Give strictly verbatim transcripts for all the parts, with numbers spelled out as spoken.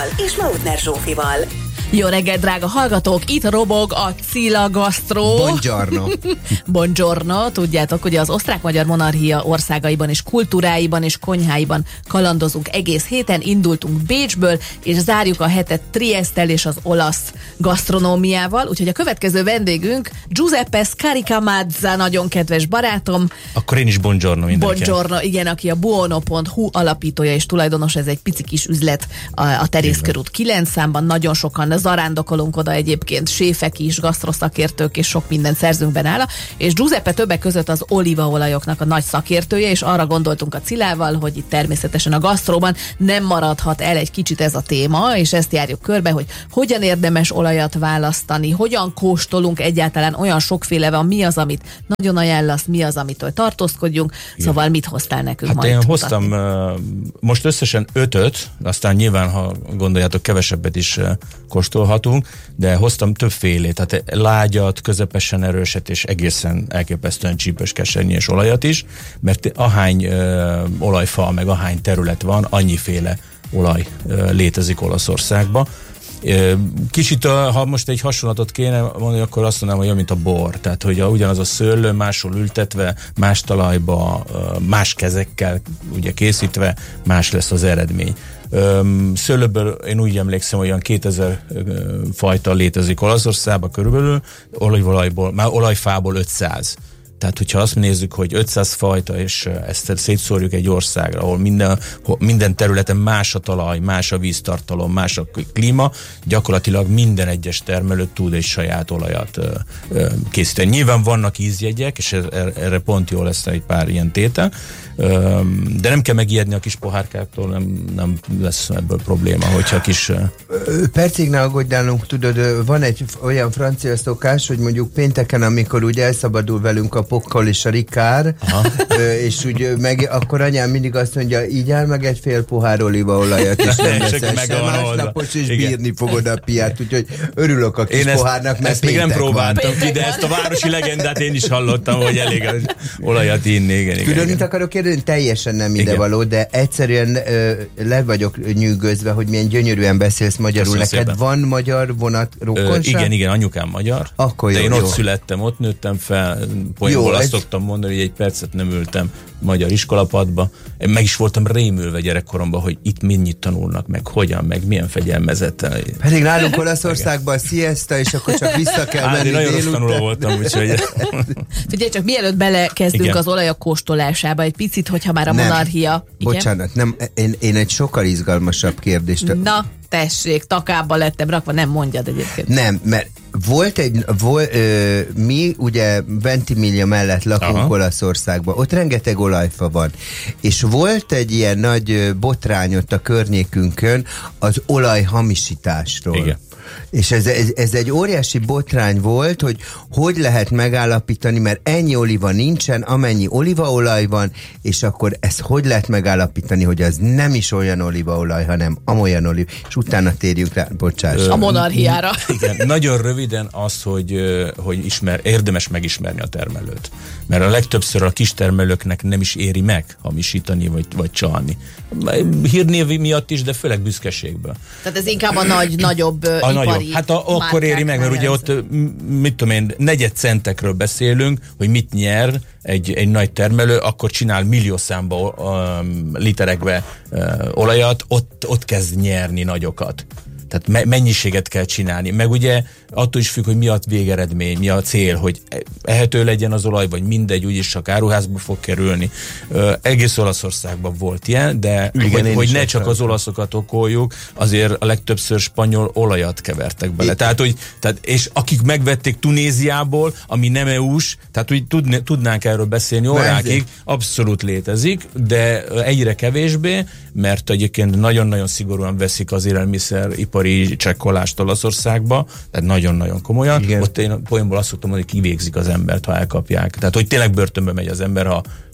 és Mautner Zsófival. Jó reggelt, drága hallgatók! Itt robog a Cilla Gastro. Buongiorno. Buongiorno. Tudjátok, hogy az osztrák-magyar monarchia országaiban és kultúráiban és konyháiban kalandozunk egész héten. Indultunk Bécsből, és zárjuk a hetet Triesttel és az olasz gasztronómiával. Úgyhogy a következő vendégünk Giuseppe Scaricamazza, nagyon kedves barátom. Akkor én is buongiorno mindenkinek. Buongiorno, igen, aki a buono pont hu alapítója és tulajdonos, ez egy pici kis üzlet a, a Terészkörút kilenc számban. Nagyon sokan zarándokolunk oda egyébként, séfek is, gasztroszakértők és sok mindent szerzünk be nála, és Giuseppe többek között az olívaolajoknak a nagy szakértője, és arra gondoltunk a Cillával, hogy itt természetesen a gasztróban nem maradhat el egy kicsit ez a téma, és ezt járjuk körbe, hogy hogyan érdemes olajat választani, hogyan kóstolunk egyáltalán, olyan sokféle van, mi az, amit nagyon ajánlasz, mi az, amitől tartózkodjunk, igen. Szóval mit hoztál nekünk hát majd? Én hoztam uh, most összesen ötöt, aztán nyilván, ha gondoljátok, kevesebbet is uh, kóstolhatunk, de hoztam többfélét, tehát lágyat, közepesen erőset és egészen elképesztően csípős kesernyés olajat is, mert ahány ö, olajfa, meg ahány terület van, annyiféle olaj ö, létezik Olaszországban. Ö, kicsit, a, ha most egy hasonlatot kéne mondani, akkor azt mondanám, hogy olyan, mint a bor, tehát hogy a, ugyanaz a szőlő, máshol ültetve, más talajba, ö, más kezekkel ugye készítve, más lesz az eredmény. Öm, szőlőből én úgy emlékszem, olyan kétezer ö, fajta létezik Olaszországban körülbelül, olajból, már olajfából ötszáz. Tehát, hogyha azt nézzük, hogy ötszáz fajta, és ezt szétszórjuk egy országra, ahol minden, minden területen más a talaj, más a víztartalom, más a klíma, gyakorlatilag minden egyes termelő tud egy saját olajat ö, ö, készíteni. Nyilván vannak ízjegyek, és erre pont jól lesz egy pár ilyen tétel, ö, de nem kell megijedni a kis pohárkáktól, nem, nem lesz ebből probléma, hogyha kis... Percig ne aggódj nálunk, tudod, van egy olyan francia szokás, hogy mondjuk pénteken, amikor úgy elszabadul velünk a pokkal és a rikár, és úgy meg, akkor anyám mindig azt mondja, így áll meg egy fél pohár olívaolajat, és nem veszel sem másnapos, és igen. Bírni fogod a piát, úgyhogy örülök a kis én pohárnak, ezt, mert ezt még nem próbáltam ki, de ezt a városi legendát én is hallottam, hogy elég az olajat inni, igen, igen. Tudod, mit akarok kérdezni? Teljesen nem idevaló, de egyszerűen ö, le vagyok nyűgözve, hogy milyen gyönyörűen beszélsz magyarul. Köszönöm Neked szépen. Van magyar vonat rokonság? Igen, igen, anyukám magyar, akkor de jó, én jó. ott születtem, ott nőttem fel, poénból azt szoktam mondani, hogy egy percet nem ültem magyar iskolapadba. Én meg is voltam rémülve gyerekkoromban, hogy itt mennyit tanulnak, meg hogyan, meg milyen fegyelmezettel. Pedig nálunk Olaszországban a siesta, és akkor csak vissza kell hát, menni délután. Én nagyon rossz tanuló voltam, úgyhogy... Figyelj csak, mielőtt belekezdünk igen. az olajak kóstolásába, egy picit, hogyha már a nem. monarchia... Igen? Bocsánat, nem, én, én egy sokkal izgalmasabb kérdést... Na, tessék, takába lettem rakva, nem mondjad egyébként. Nem, mert volt egy, volt, ö, mi ugye Ventimiglia mellett lakunk Aha. Olaszországban, ott rengeteg olajfa van, és volt egy ilyen nagy botrány ott a környékünkön az olajhamisításról. Igen. És ez, ez, ez egy óriási botrány volt, hogy hogy lehet megállapítani, mert ennyi oliva nincsen, amennyi olívaolaj van, és akkor ezt hogy lehet megállapítani, hogy az nem is olyan olívaolaj, hanem amolyan olív, és utána térjünk rá, bocsáss. A monarchiára. Igen, nagyon röviden az, hogy, hogy ismer, érdemes megismerni a termelőt. Mert a legtöbbször a kistermelőknek nem is éri meg hamisítani, vagy, vagy csalni. Hírnév miatt is, de főleg büszkeségből. Tehát ez inkább a nagy, nagyobb a nagyobb. Hát a, akkor éri meg, mert ugye ott, mit tudom én, negyed centekről beszélünk, hogy mit nyer egy, egy nagy termelő, akkor csinál millió számba um, literekbe uh, olajat, ott, ott kezd nyerni nagyokat. Tehát me- mennyiséget kell csinálni. Meg ugye attól is függ, hogy mi a végeredmény, mi a cél, hogy ehető legyen az olaj, vagy mindegy, úgyis csak áruházba fog kerülni. Ö, egész Olaszországban volt ilyen, de igen, hogy, hogy ne csak az olaszokat okoljuk, azért a legtöbbször spanyol olajat kevertek bele. Tehát, hogy, tehát, és akik megvették Tunéziából, ami nem é u-s, tehát úgy tudn- tudnánk erről beszélni órákig, abszolút létezik, de egyre kevésbé, mert egyébként nagyon-nagyon szigorúan veszik az élelmiszeripari csekkolást Olaszországba, tehát nagyon-nagyon komolyan. Igen. Ott én poénból azt szoktam mondani, hogy kivégzik az embert, ha elkapják. Tehát, hogy tényleg börtönbe megy az ember, ha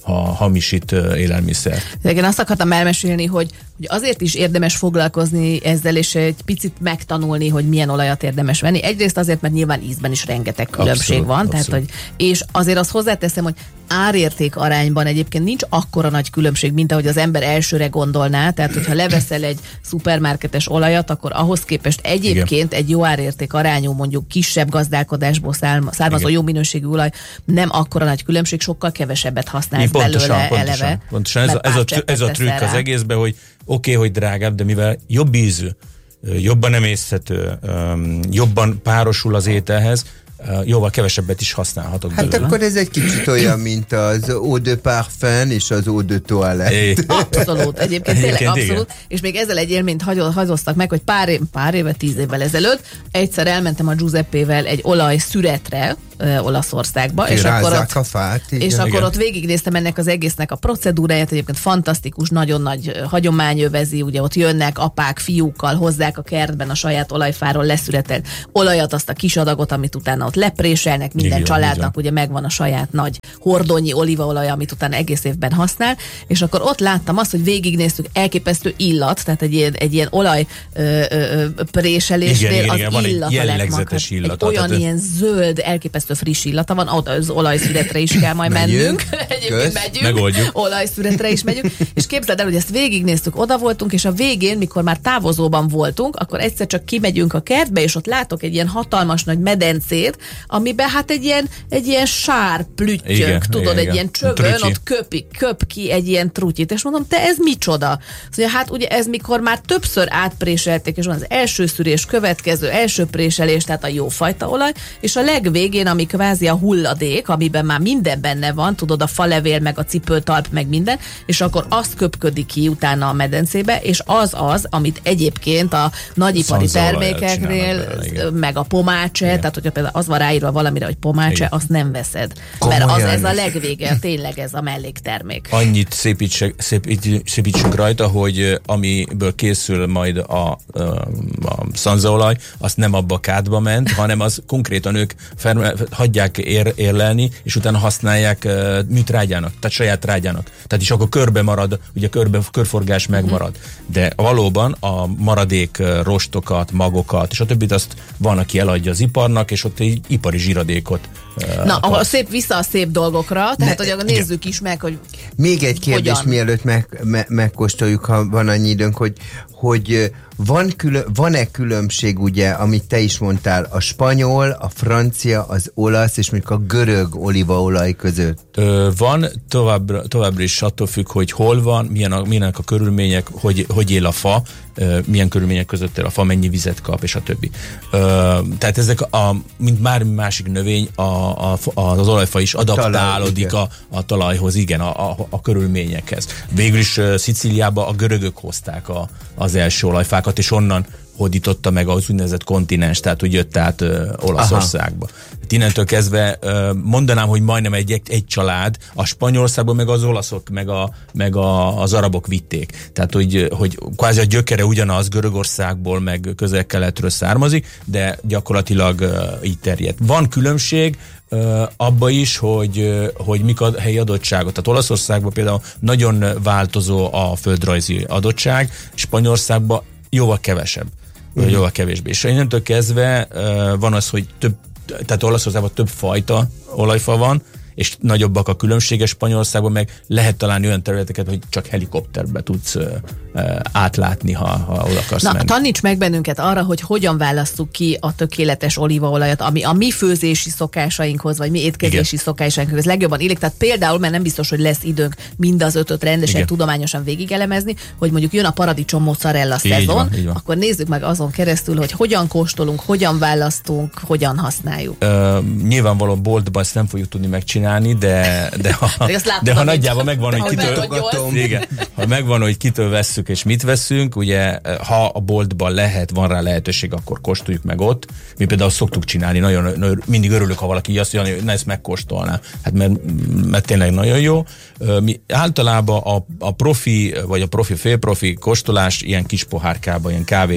ha hamisít élelmiszer. Én azt akartam elmesélni, hogy, hogy azért is érdemes foglalkozni ezzel, és egy picit megtanulni, hogy milyen olajat érdemes venni. Egyrészt azért, mert nyilván ízben is rengeteg különbség abszolút, van, tehát, hogy, és azért azt hozzáteszem, hogy árérték arányban egyébként nincs akkora nagy különbség, mint ahogy az ember elsőre gondolná, tehát hogyha leveszel egy szupermarketes olajat, akkor ahhoz képest egyébként igen. egy jó árérték arányú, mondjuk kisebb gazdálkodásból származó igen. jó minőségű olaj, nem akkora nagy különbség, sokkal kevesebbet használsz pontosan, belőle pontosan, eleve. Pontosan, ez a, ez a, ez a trükk az egészben, hogy oké, okay, hogy drágább, de mivel jobb ízű, jobban emészhető, jobban párosul az ételhez, jóval kevesebbet is használhatok hát belőle. Akkor ez egy kicsit olyan, mint az eau de parfum és az eau de toilette. Abszolút, egyébként tényleg abszolút. Igen. És még ezzel egy élményt hagyoztak meg, hogy pár, év, pár éve, tíz évvel ezelőtt egyszer elmentem a Giuseppével egy olajszüretre, Olaszországba, és akkor, ott, a fát, és akkor ott végignéztem ennek az egésznek a procedúráját, egyébként fantasztikus, nagyon nagy hagyomány övezi, ugye ott jönnek apák, fiúkkal, hozzák a kertben a saját olajfáról leszüretelt olajat, azt a kis adagot, amit utána ott lepréselnek, minden igen, családnak ugye megvan a saját nagy hordonyi olívaolaj, amit utána egész évben használ, és akkor ott láttam azt, hogy végignéztük, elképesztő illat, tehát egy ilyen, egy ilyen olaj ö, ö, préselésnél az igen, illat a legmagasabb. Egy olyan tehát ilyen zöld, elképesztő friss illata van, az olajszüretre is kell majd mennünk. Egyébként megyünk. Megoldjuk. Olajszüretre is megyünk. És képzeld el, hogy ezt végignéztük, oda voltunk, és a végén, mikor már távozóban voltunk, akkor egyszer csak kimegyünk a kertbe, és ott látok egy ilyen hatalmas nagy medencét, amiben hát egy ilyen, egy ilyen sár plüttyök, tudod, igen, egy ilyen csövön, ott köpi, köp ki egy ilyen trutyit, és mondom, te ez micsoda? Szóval hát ugye ez mikor már többször átpréselték, és van az első szűrés, következő, első préselés, tehát a jófajta olaj, és a legvégén, ami kvázi a hulladék, amiben már minden benne van, tudod, a falevél, meg a cipőtalp, meg minden, és akkor azt köpködik ki utána a medencébe, és az az, amit egyébként a nagyipari termékeknél, meg a pomácse, igen. tehát hogyha például az van ráírva valamire, hogy pomácse, igen. azt nem veszed. Komolyan. Mert az ez a legvége, tényleg ez a melléktermék. Annyit szépítsek, szépít, szépítsünk rajta, hogy amiből készül majd a, a, a szanzaolaj, azt nem abba a kádba ment, hanem az konkrétan ők ferme, hagyják ér, érlelni, és utána használják uh, műtrágyának, tehát saját trágyának. Tehát is akkor körbe marad, ugye körbe, körforgás megmarad. De valóban a maradék uh, rostokat, magokat, és a többit azt van, aki eladja az iparnak, és ott egy ipari zsiradékot. Uh, Na, a szép, vissza a szép dolgokra, tehát ne, hogy nézzük is meg, hogy még egy kérdés, hogyan? Mielőtt meg, me, megkóstoljuk, ha van annyi időnk, hogy, hogy van külön, van-e különbség, ugye, amit te is mondtál, a spanyol, a francia, az olasz, és mondjuk a görög olívaolaj között? Ö, van, tovább, továbbra is attól függ, hogy hol van, milyen a, milyenek a körülmények, hogy, hogy él a fa, ö, milyen körülmények között él a fa, mennyi vizet kap, és a többi. Ö, tehát ezek, a, mint már másik növény, a, a, az olajfa is adaptálódik talaj, a, a talajhoz, igen, a, a, a körülményekhez. Végül is uh, Szicíliába a görögök hozták a, az első olajfákat, és onnan hódította meg az úgynevezett kontinens, tehát hogy jött át uh, Olaszországba. Innentől kezdve uh, mondanám, hogy majdnem egy, egy család, a Spanyolországban meg az olaszok, meg, a, meg a, az arabok vitték. Tehát, hogy, hogy kvázi a gyökere ugyanaz Görögországból, meg közel-keletről származik, de gyakorlatilag uh, így terjedt. Van különbség uh, abba is, hogy, uh, hogy mik a helyi adottságok. Tehát Olaszországban például nagyon változó a földrajzi adottság, Spanyolországban jóval kevesebb, uh-huh. jóval kevésbé. És innentől kezdve uh, van az, hogy több, tehát Olaszországban több fajta olajfa van, és nagyobbak a különbséges, Spanyolországban meg lehet találni olyan területeket, hogy csak helikopterbe tudsz uh, uh, átlátni, ha, ha oda akarsz Na, menni. Taníts meg bennünket arra, hogy hogyan válasszuk ki a tökéletes olívaolajat, ami a mi főzési szokásainkhoz, vagy mi étkezési Igen. szokásainkhoz legjobban illik. Tehát például, mert nem biztos, hogy lesz időnk mind az ötöt rendesen, Igen. tudományosan végigelemezni, hogy mondjuk jön a paradicsom mozzarella szezon, így van, így van. Akkor nézzük meg azon keresztül, hogy hogyan kóstolunk, hogyan választunk, hogyan használjuk. Uh, nyilvánvalóan boltban ezt nem fogjuk tudni megcsinálni, de, de ha, de ha nagyjából megvan, hogy kitől, igen, ha megvan, hogy kitől vesszük és mit veszünk, ugye, ha a boltban lehet, van rá lehetőség, akkor kóstoljuk meg ott. Mi például szoktuk csinálni, nagyon, nagyon mindig örülök, ha valaki azt mondja, hogy ne ezt megkóstolná. Hát mert, mert tényleg nagyon jó. Mi általában a, a profi, vagy a profi félprofi kóstolás ilyen kis pohárkában, ilyen kávé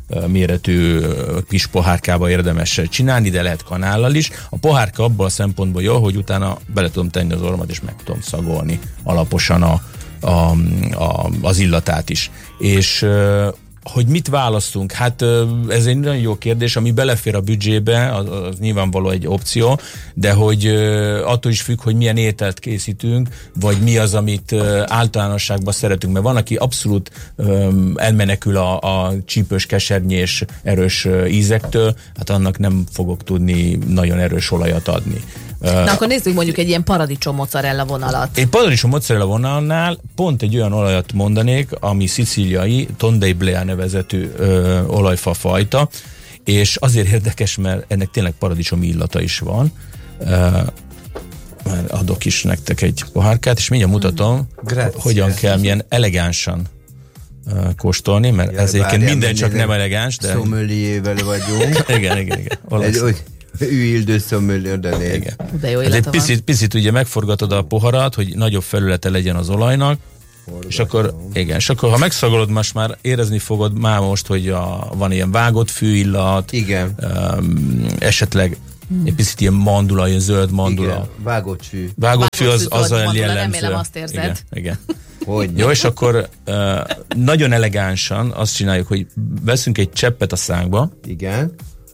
méretű kis pohárkába érdemes csinálni, de lehet kanállal is. A pohárka abból a szempontból jó, hogy utána bele tudom tenni az orromat, és meg tudom szagolni alaposan a, a, a, az illatát is. És hogy mit választunk? Hát ez egy nagyon jó kérdés, ami belefér a büdzsébe, az, az nyilvánvaló egy opció, de hogy attól is függ, hogy milyen ételt készítünk, vagy mi az, amit általánosságban szeretünk, mert van, aki abszolút elmenekül a, a csípős, kesernyés, erős ízektől, hát annak nem fogok tudni nagyon erős olajat adni. Na akkor nézzük mondjuk egy ilyen paradicsom mozzarella vonalat. Egy paradicsom mozzarella vonalnál pont egy olyan olajat mondanék, ami szicíliai, Tondeblea nevezetű ö, olajfa fajta, és azért érdekes, mert ennek tényleg paradicsom illata is van. Ö, már adok is nektek egy pohárkát, és mindjárt mutatom, Grazie. hogyan kell milyen elegánsan ö, kóstolni, mert ja, ez egyébként minden csak nem elegáns, de... Sommeliével vagyunk. igen, igen, igen. Olasz. Üildő sommelier, de néz. Igen. De jó hát egy picit, picit ugye megforgatod a poharat, hogy nagyobb felülete legyen az olajnak, Forgatom. és akkor, igen, és akkor ha megszagolod, most már érezni fogod már most, hogy a, van ilyen vágott fűillat, igen. Um, esetleg hmm. egy picit ilyen mandula, ilyen zöld mandula. Igen. Vágott fű. Vágott fű az, az olyan jellemző. Remélem azt érzed. Igen, igen. Hogy jó, és akkor uh, nagyon elegánsan azt csináljuk, hogy veszünk egy cseppet a szánkba. Igen.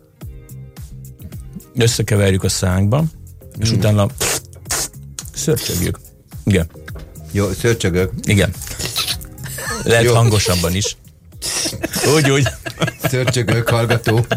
Összekeverjük a szánkba, és hmm. utána szörcsögjük. Igen. Jó, szörcsögök. Igen. Lehet jó. Hangosabban is. Úgy, úgy. Szörcsögök, hallgató.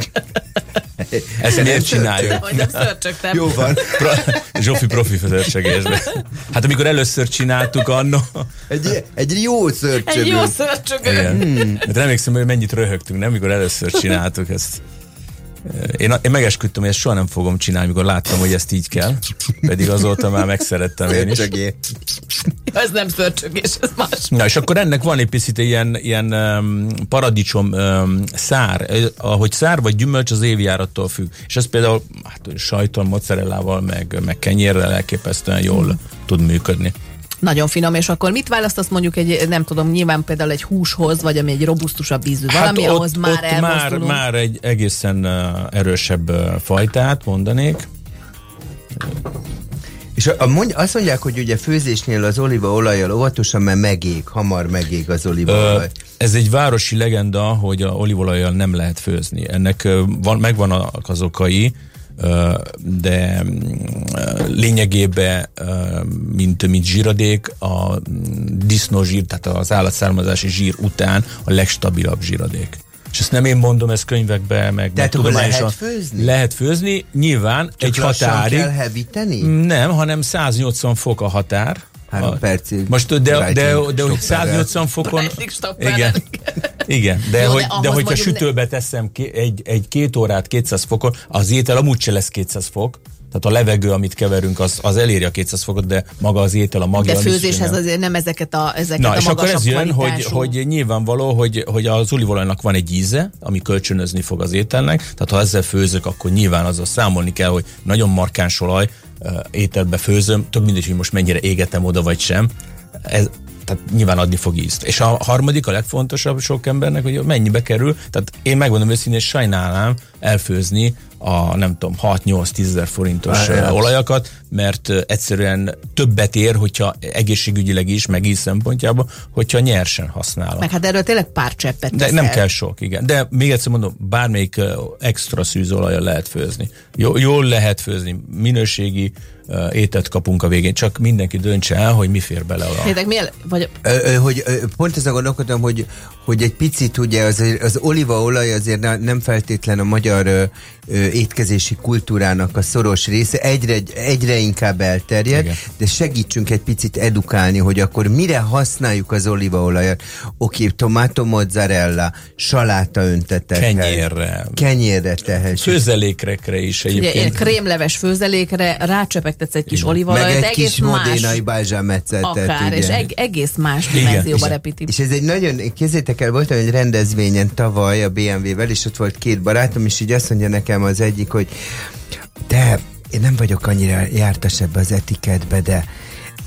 Ezt miért csináljuk? Hogy nem szörcsögtem. Jó van. Pro- Zsófi profi szörcsögésben. Hát amikor először csináltuk anno... Egy, egy jó szörcsögök. Egy jó szörcsögök. Hmm. Hát remélkszem, hogy mennyit röhögtünk, nem? Mikor először csináltuk ezt. Én, én megesküdtem, hogy ezt soha nem fogom csinálni, mikor láttam, hogy ezt így kell. Pedig azóta már megszerettem én is. Ez nem szörcsögés, ez más. Na, és akkor ennek van egy picit ilyen, ilyen um, paradicsom um, szár. Ahogy szár vagy gyümölcs, az évjárattól függ. És ez például hát, sajton, mozzarellával, meg, meg kenyérrel elképesztően jól hmm. tud működni. Nagyon finom, és akkor mit választasz mondjuk egy, nem tudom, nyilván például egy húshoz, vagy ami egy robusztusabb ízű valami, hát ott, ahhoz már ott már, már egy egészen uh, erősebb uh, fajtát mondanék. És a, a mondj, azt mondják, hogy ugye főzésnél az olívaolajjal óvatosan, mert megég, hamar megég az olívaolaj. Uh, ez egy városi legenda, hogy a olívaolajjal nem lehet főzni. Ennek uh, van, megvan az okai, de lényegében, mint, mint zsíradék, a disznózsír, tehát az állatszármazási zsír után a legstabilabb zsíradék. És ezt nem én mondom, ez könyvekben, meg, meg tudományosan. Lehet főzni? Lehet főzni, nyilván csak egy határig. Kell hevíteni? Nem, hanem száznyolcvan fok a határ. Három percig. Most, de, de, de, de hogy száznyolcvan fokon... Igen, igen, de, jó, hogy, de, de hogyha sütőbe teszem egy, egy két órát kétszáz fokon, az étel amúgy se lesz kétszáz fok, tehát a levegő, amit keverünk, az, az eléri a kétszáz fokot, de maga az étel, a magja... De főzéshez azért nem ezeket a, ezeket Na, a és akkor ez jön, hogy, kvalitású... hogy nyilvánvaló, hogy, hogy az olívaolajnak van egy íze, ami kölcsönözni fog az ételnek, tehát ha ezzel főzök, akkor nyilván azzal számolni kell, hogy nagyon markáns olaj, ételbe főzöm, több mindegy, hogy most mennyire égetem oda, vagy sem. Ez, tehát nyilván adni fog ízt. És a harmadik, a legfontosabb sok embernek, hogy mennyibe kerül, tehát én megmondom őszintén, sajnálám elfőzni a nem tudom, hat-nyolc-tízezer forintos Á, olajakat, mert egyszerűen többet ér, hogyha egészségügyileg is, meg íz szempontjából, hogyha nyersen használom. Meg hát erről tényleg pár cseppet De nem kell sok, igen. De még egyszer mondom, bármelyik uh, extra szűzolajjal lehet főzni. Jó, jól lehet főzni, minőségi uh, ételt kapunk a végén, csak mindenki döntse el, hogy mi fér bele a... Hétek, miért, vagy... Ö, ö, hogy, ö, pont ezen gondolkodom, hogy, hogy egy picit ugye az, az olívaolaj azért nem feltétlen a magyar ö, ö, étkezési kultúrának a szoros része, egyre, egyre inkább elterjed, igen. De segítsünk egy picit edukálni, hogy akkor mire használjuk az olívaolajat. Oké, tomato mozzarella, saláta öntetek. Kenyérre. Kenyérre tehessük. Főzelékrekre is egyébként. Ugye, krémleves főzelékre rácsepegtetsz egy kis olívaolajat, meg egy egész kis más. modénai balzsamecetet. Akár, és eg- egész más dimenzióba repíti. És ez egy nagyon, kézzétek el, voltam egy rendezvényen tavaly a bé em vé-vel, és ott volt két barátom, és így azt mondja nekem az egyik, hogy te, én nem vagyok annyira jártas ebbe az etiketbe, de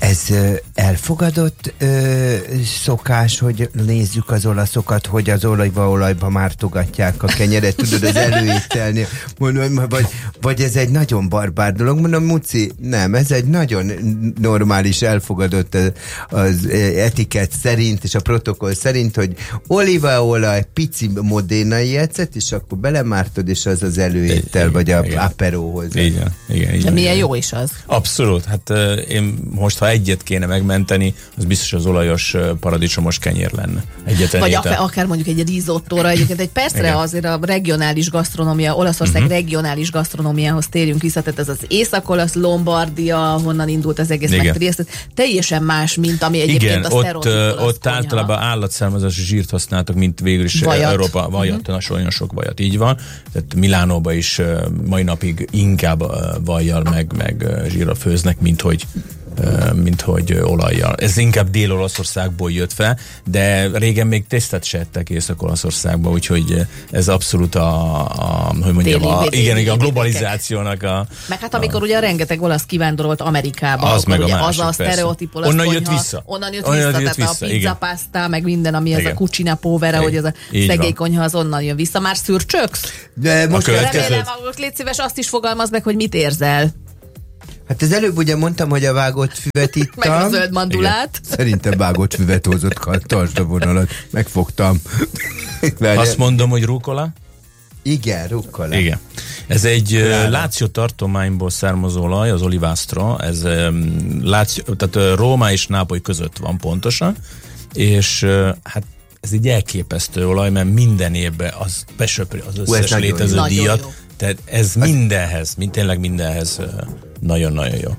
Ez ö, elfogadott ö, szokás, hogy nézzük az olaszokat, hogy az olajba-olajba mártogatják a kenyeret, tudod, az előételnél. Mondom, vagy, vagy ez egy nagyon barbár dolog. Mondom, Muci, nem, ez egy nagyon normális, elfogadott az, az etikett szerint, és a protokoll szerint, hogy olívaolaj, pici modénai ecet, és akkor belemártod, és az az előétel, vagy a aperóhoz. Igen, igen, igen. De milyen jó is az. Abszolút. Hát uh, én most, ha egyet kéne megmenteni, az biztos az olajos uh, paradicsomos kenyér lenne. Egyetlen vagy étel. akár, akár mondjuk egy rizottóra. Egyébként egy percre igen. azért a regionális gasztronómia, Olaszország uh-huh. regionális gasztronómiához térjünk vissza, tehát ez az Észak-olasz, Lombardia, honnan indult az egész meg Trieste, teljesen más, mint ami egyébként igen, a ott, uh, ott általában állatszármazási zsírt használtak, mint végül is vajat. Európa, vajat, uh-huh. olyan sok vajat, így van. Tehát Milánóban is uh, mai napig inkább uh, vajjal meg, meg uh, zsírral főznek, mint hogy mint hogy olajjal. Ez inkább Dél-Olaszországból jött fel, de régen még tésztát se ettek Észak-Olaszországban, úgyhogy ez abszolút a, a hogy mondjam, déli, a, déli, igen, déli, a globalizációnak a... Meg hát amikor a, ugye rengeteg olasz kivándorolt Amerikába, az meg a ugye másik, az a sztereotíp olasz onnan konyha, jött vissza. Onnan jött onnan vissza, jött tehát vissza, a pizza, pasta, meg minden, ami igen. ez a cucina povera, hogy ez a szegély konyha, az onnan jön vissza. Már szürcsöksz? De most remélem, légy szíves, azt is fogalmaz meg, hogy mit érzel. Hát az előbb ugye mondtam, hogy a vágott füvet ittam. Meg a zöld mandulát. Igen. Szerintem vágott füvet hozott, tartsd a vonalat. Megfogtam. Azt mondom, hogy rucola? Igen, rucola. Igen. Ez egy Láció tartományból származó olaj, az olivastro. Ez um, Láció, tehát Róma és Nápoly között van pontosan. És uh, hát ez egy elképesztő olaj, mert minden évben az besöpri az összes létező jó. díjat. Jó. Tehát ez mindenhez, mind, tényleg mindenhez uh, nagyon-nagyon jó.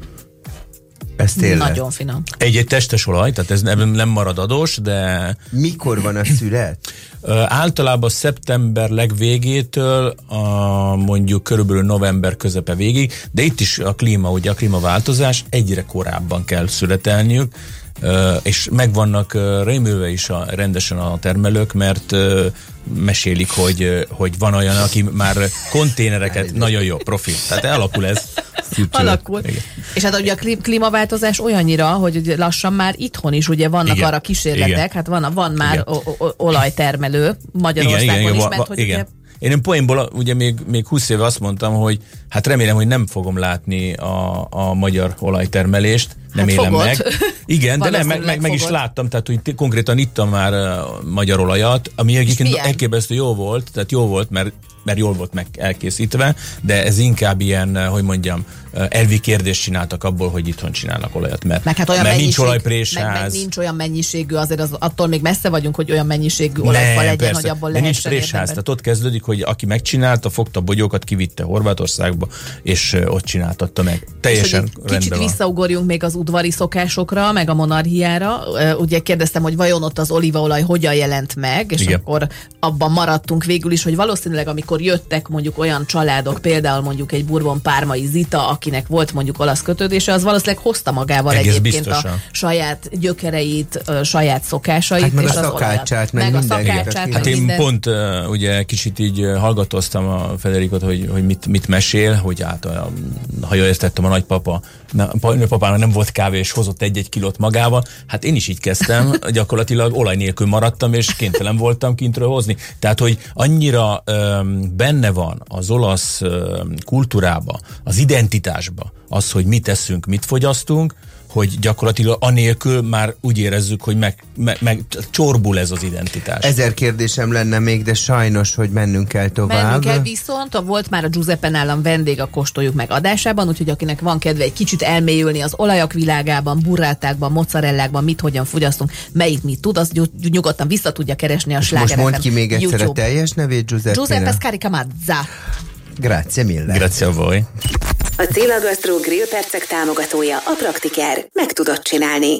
Ez tényleg. Nagyon finom. Egy-egy testes olaj, tehát ez nem marad adós, de... Mikor van a szület? Uh, általában szeptember legvégétől a, mondjuk körülbelül november közepe végig, de itt is a klíma, ugye a klímaváltozás, egyre korábban kell születelniük, Uh, és megvannak uh, rémülve is a, rendesen a termelők, mert uh, mesélik, hogy, uh, hogy van olyan, aki már konténereket, nagyon jó, profi, tehát elakul ez. Alakul. Igen. És hát ugye a klímaváltozás olyannyira, hogy lassan már itthon is ugye vannak igen. arra kísérletek, igen. hát van, van már o- o- olajtermelő Magyarországon igen, igen, is, mert hogy igen. ugye... Én, én poénból ugye még, még húsz éve azt mondtam, hogy hát remélem, hogy nem fogom látni a, a magyar olajtermelést, nem hát élem fogod. meg. Igen, de nem, meg, meg, meg is láttam, tehát hogy konkrétan ittam már uh, magyar olajat, ami egyébként elképesztő jó volt, tehát jó volt, mert, mert jól volt meg elkészítve, de ez inkább ilyen, hogy mondjam, elvi kérdést csináltak abból, hogy itthon csinálnak olajat, mert, meg hát olyan mert mennyiség, nincs olajprésház. Meg, meg nincs olyan mennyiségű, azért az, attól még messze vagyunk, hogy olyan mennyiségű olajfa legyen, persze, hogy abból lehessen nincs présház, tehát ott kezdődik, hogy aki megcsinálta, fogta a bogyókat, kivitte Horvátországba, és ott csináltatta meg. Teljesen rendben kicsit van. Visszaugorjunk még az udvari szokásokra, meg a monarchiára. Ugye kérdeztem, hogy vajon ott az olívaolaj hogyan jelent meg, és igen. akkor abban maradtunk végül is, hogy valószínűleg amikor jöttek mondjuk olyan családok, például mondjuk egy Bourbon pármai Zita, akinek volt mondjuk olasz kötődése, az valószínűleg hozta magával egész egyébként biztosan. a saját gyökereit, a saját szokásait. Hát meg és a szakácsát, meg, meg a szakácsát. Hát én minden. pont uh, ugye kicsit így uh, hallgatoztam a Federikot, hogy, hogy mit, mit mesél, hogy hát a, ha jól értettem, a nagypapa, papának nem volt kávé, és hozott egy-egy kilót magával. Hát én is így kezdtem, gyakorlatilag olaj nélkül maradtam, és kénytelen voltam kintről hozni. Tehát, hogy annyira um, benne van az olasz um, kultúrába, az identitásba az, hogy mit eszünk, mit fogyasztunk, hogy gyakorlatilag anélkül már úgy érezzük, hogy meg, meg, meg csorbul ez az identitás. Ezer kérdésem lenne még, de sajnos, hogy mennünk kell tovább. Mennünk kell, viszont volt már a Giuseppe nálam vendég a Kóstoljuk meg adásában, úgyhogy akinek van kedve egy kicsit elmélyülni az olajak világában, burrátákban, mozzarellákban, mit hogyan fogyasztunk, melyik mit tud, az nyugodtan vissza tudja keresni a Sláger. Most mondd ki még egyszer YouTube. A teljes nevét Giuseppe. Giuseppe Scaricamazza. Grazie mille. Grazie a voi. A Cilla Gastro Grill percek támogatója a Praktiker. Meg tudod csinálni.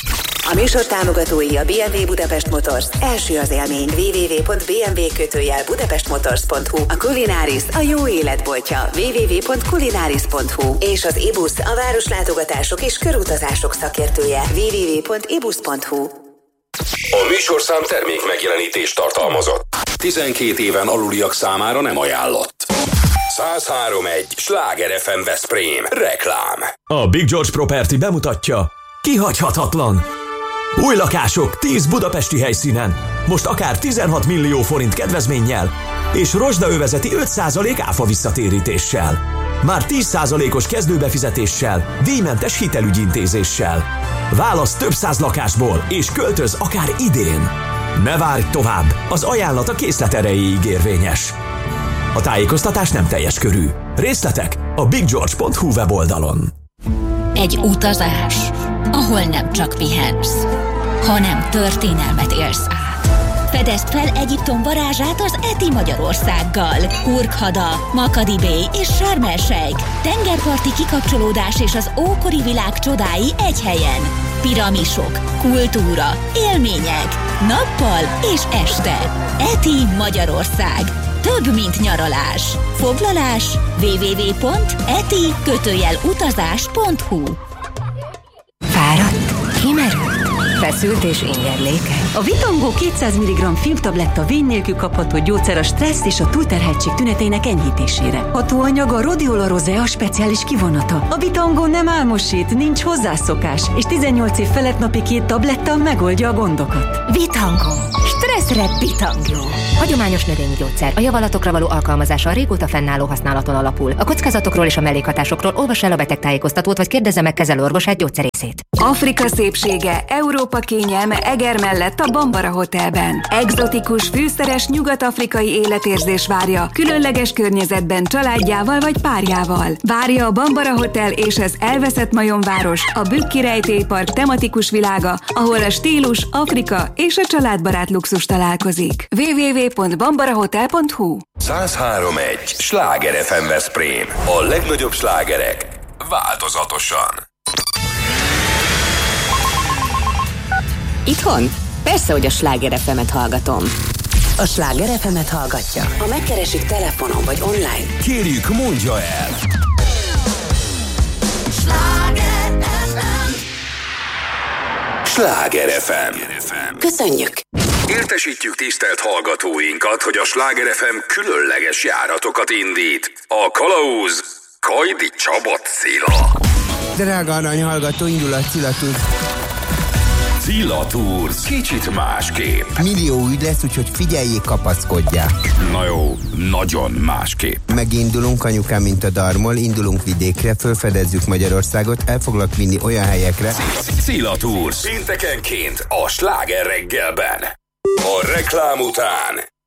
A műsor támogatói a bé em vé Budapest Motors. Első az élmény. double-u double-u double-u pont b m w kötőjel budapestmotors pont h u. A Kulinaris a jó életboltja. double-u double-u double-u pont kulinaris pont h u. És az ibusz a városlátogatások és körutazások szakértője. double-u double-u double-u pont ibusz pont h u. A műsorszám termék megjelenítést tartalmazott. tizenkét éven aluliak számára nem ajánlott. száz három egy Sláger ef em Veszprém. Reklám. A Big George Property bemutatja, kihagyhatatlan. Új lakások tíz budapesti helyszínen. Most akár tizenhat millió forint kedvezménnyel és rozsdaövezeti öt százalék áfa visszatérítéssel. Már tíz százalékos kezdőbefizetéssel, díjmentes hitelügyintézéssel. Válasz több száz lakásból és költöz akár idén. Ne várj tovább, az ajánlat a készlet erejéig érvényes. A tájékoztatás nem teljes körű. Részletek a big george pont hu weboldalon. Egy utazás, ahol nem csak pihensz, hanem történelmet élsz át. Fedezd fel Egyiptom varázsát az Eti Magyarországgal. Hurghada, Makadi Bay és Sharm el-Sheikh. Tengerparti kikapcsolódás és az ókori világ csodái egy helyen. Piramisok, kultúra, élmények, nappal és este. Eti Magyarország. Több, mint nyaralás. Foglalás double-u double-u double-u pont eti utazás pont hu. Fáradt? Kimerült? Feszült és ingerlékeny? A Vitangó kétszáz milligramm filmtabletta vén nélkül kapható gyógyszer a stressz és a túlterheltség tüneteinek enyhítésére. Hatóanyag a Rhodiola rosea speciális kivonata. A Vitangó nem álmosít, nincs hozzászokás, és tizennyolc év felett napi két tabletta megoldja a gondokat. Vitangó. Stresszre Vitangó. Hagyományos növényi gyógyszer. A javalatokra való alkalmazása a régóta fennálló használaton alapul. A kockázatokról és a mellékhatásokról olvassa el a betegtájékoztatót, vagy kérdezze meg kezelőorvosát gyógyszerészét. Afrika szépsége, Európa kényelme Eger mellett a Bambara Hotelben. Egzotikus, fűszeres nyugat-afrikai életérzés várja, különleges környezetben családjával vagy párjával. Várja a Bambara Hotel és az Elveszett Majomváros, a Bükki Rejtélypark tematikus világa, ahol a stílus, Afrika és a családbarát luxus találkozik. double-u double-u double-u pont bambara hotel pont hu. száz három egy Sláger ef em Veszprém. A legnagyobb slágerek változatosan. Itthon? Persze, hogy a Sláger ef emet hallgatom. A Sláger ef emet hallgatja. Ha megkeresik telefonon vagy online, kérjük, mondja el! Sláger ef em. Sláger ef em. Köszönjük! Értesítjük tisztelt hallgatóinkat, hogy a Sláger ef em különleges járatokat indít. A kalauz Kajdi Csaba Cilla. Drága arany hallgató, indul a Cilla Tour. Cilla Tours. Kicsit másképp. Millió ügy lesz, úgyhogy figyeljék, kapaszkodják. Na jó, nagyon másképp. Megindulunk, anyukám, mint a darmol, indulunk vidékre, fölfedezzük Magyarországot, el foglak vinni olyan helyekre. Cilla Tours. Péntekenként a Sláger reggelben. A reklám után